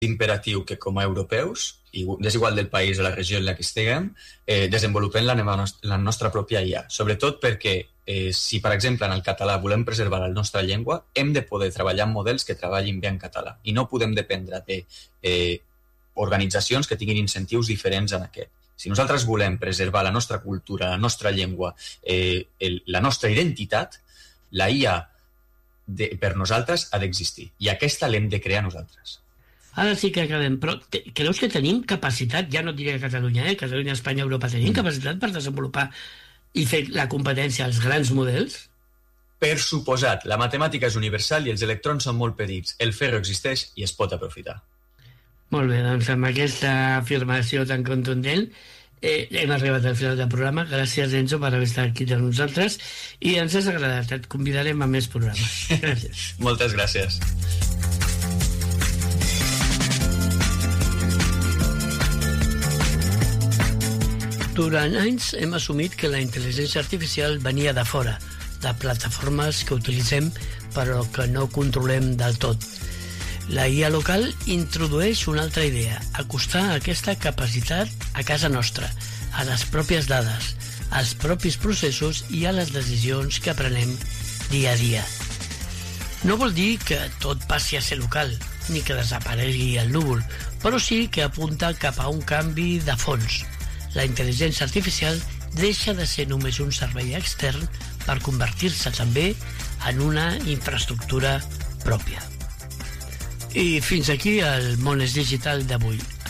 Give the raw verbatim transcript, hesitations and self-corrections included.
imperatiu que com a europeus, i és igual del país o la regió en la que estiguem, eh, desenvolupem la, la nostra pròpia I A. Sobretot perquè eh, si, per exemple, en el català volem preservar la nostra llengua, hem de poder treballar amb models que treballin bé en català i no podem dependre de eh, organitzacions que tinguin incentius diferents en aquest. Si nosaltres volem preservar la nostra cultura, la nostra llengua, eh, el, la nostra identitat, la I A de, per nosaltres ha d'existir i aquesta l'hem de crear nosaltres. Ara sí que acabem, però te, creus que tenim capacitat, ja no diré a Catalunya, eh? Catalunya, Espanya, Europa, tenim mm. capacitat per desenvolupar i fer la competència als grans models? Per suposat, la matemàtica és universal i els electrons són molt petits. El ferro existeix i es pot aprofitar. Molt bé, doncs amb aquesta afirmació tan contundent eh, hem arribat al final del programa. Gràcies, Enzo, per haver estat aquí amb nosaltres i ens has agradat, et convidarem a més programes. Gràcies. Moltes gràcies. Durant anys hem assumit que la intel·ligència artificial venia de fora, de plataformes que utilitzem però que no controlem del tot. La I A local introdueix una altra idea, acostar aquesta capacitat a casa nostra, a les pròpies dades, als propis processos i a les decisions que prenem dia a dia. No vol dir que tot passi a ser local, ni que desaparegui el núvol, però sí que apunta cap a un canvi de fons. La intel·ligència artificial deixa de ser només un servei extern per convertir-se també en una infraestructura pròpia. I fins aquí el Món és Digital d'avui.